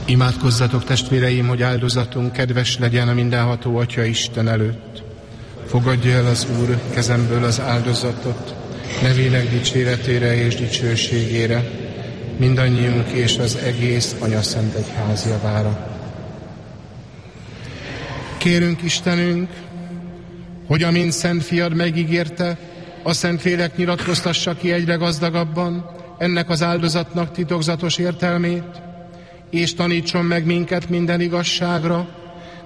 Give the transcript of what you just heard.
Imádkozzatok, testvéreim, hogy áldozatunk kedves legyen a mindenható Atya Isten előtt. Fogadja el az Úr kezemből az áldozatot, nevének dicséretére és dicsőségére, mindannyiunk és az egész Anyaszent Egyház javára. Kérünk, Istenünk, hogy amint Szent Fiad megígérte, a Szentlélek nyilatkoztassa ki egyre gazdagabban ennek az áldozatnak titokzatos értelmét, és tanítson meg minket minden igazságra,